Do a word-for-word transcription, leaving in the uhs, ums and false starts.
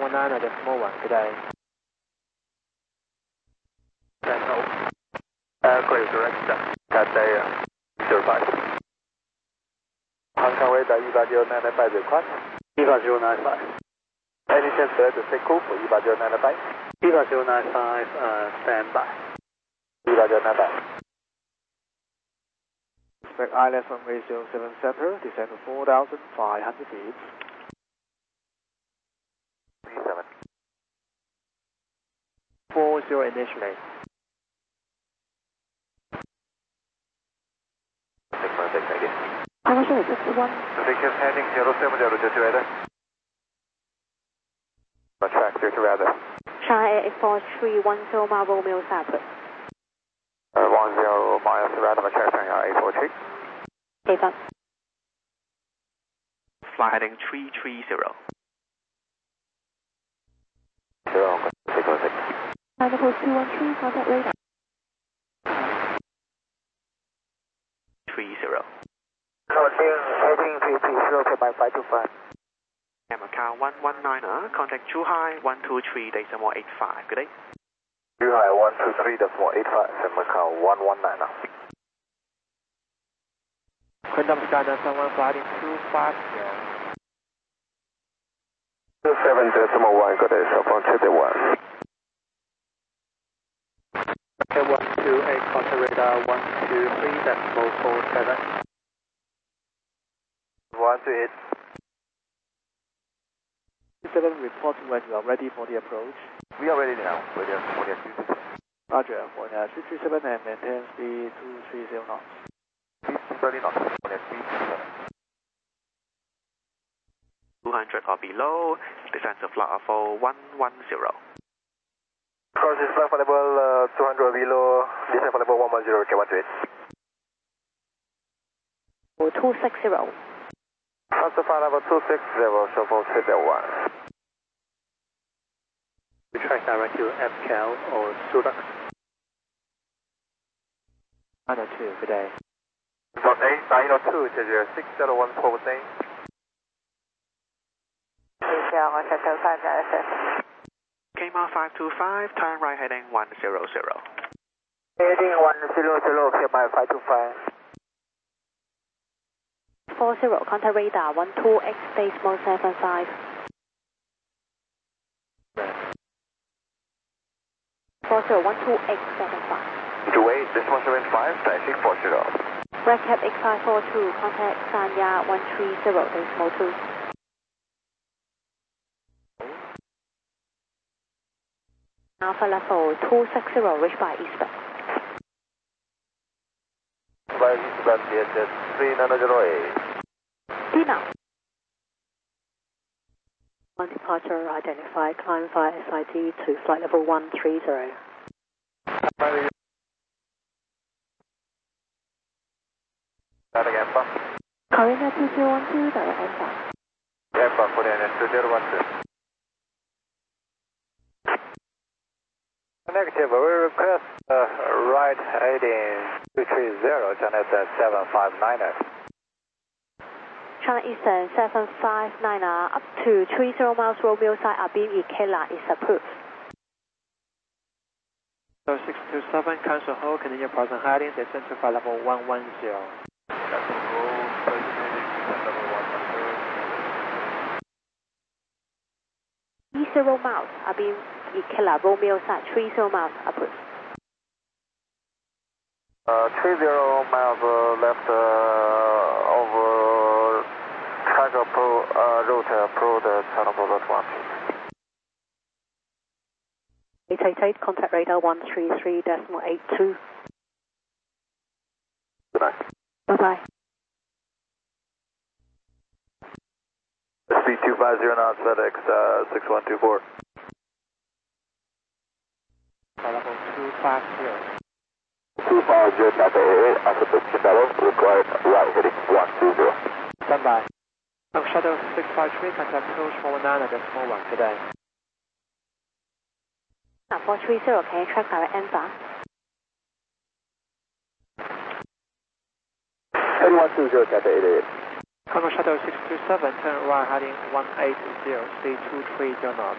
nine decimal one, good day. Uh, clear direct, Cathay zero five. Hong Kong radar one eight zero nine five request. one eight zero nine five. Any chance there to take call for one eight zero nine five? one eight zero nine five, uh, stand by. one eight zero nine five. Expect I L S runway zero seven center, descend to four thousand five hundred feet. three seven. four zero initially. six one six, thank you. Commercial six one. Victor's heading zero seven zero, just to weather. On track, just to weather. China eight four three one zero mile Romeo Cyprus. Uh, one zero miles around the track, eight four three. Take up. Fly heading three three zero. Zero, six one six. China post two one three, contact radar. three zero. Heading three three zero, okay, by five two five. Macau one one nine, uh, contact Zhuhai one two three decimal eight five, good day. Zhuhai one two three decimal eight five, and Macau one one nine now. Quintum Skyline seven one flight in two five zero. two seven decimal one, good day, cell phone two one. Okay, one two eight, contact radar one two three decimal four seven. one two eight. seven report when you are ready for the approach. We are ready now, for the, for the two two. Roger, for the three three seven and maintain speed two three zero knots. Speed thirty knots, for the three two seven. two hundred or below, descend to flight level one one zero. Course is flight level uh, two hundred or below, descent for level one one zero, okay, one two eight. Or two six zero. Transfer flight level two six zero, show for three zero one. We track direct to M C A L or Sudux. nine oh two, good day. Dot eight, nine oh two, Jeju, six zero one four nine. Kmart five two five, turn right heading one zero zero. Heading one zero zero, okay, by five two five. four zero, contact radar one two X decimal seven five. four zero one two X seven five. two eight, decimal seven five, taxi four zero. Red Cap X five four two, contact Sanya one three zero decimal two. Alpha level two six zero, reach by eastbound. By eastbound, yes, yes, three nine zero eight. Dina. On departure, identify, climb via S I T to flight level one three zero. That again, Alpha. Carina two zero one two, direct Alpha. Alpha, for the two zero one two. Negative, we request uh, right heading two three zero, China seven five nine. China Eastern seven five nine up to three zero miles Romeo side, Abim Ikela is approved. So six two seven, cancel hold, continue present heading, descend to flight level one one zero. three zero miles, Abim Ikela, Romeo side, three zero miles approved. Uh, three zero miles uh, left uh, over Tiger Pro uh, route uh, Pro the Channel Pro one. eight eight eight, contact radar one three three decimal eight two. Good night. Bye bye. Speed two five zero knots, FedEx uh, six one two four. Flight level two five zero. two five zero, Cathay after the Chindalo, required right heading one two zero. Stand by. I'm Shuttle six five three, contact Coach four one nine decimal one, good day. four three zero, can you track direct Alpha? Heading one two zero, Cathay eight eight. Congo Shuttle six two seven, turn right heading one eight zero, speed two three zero knots.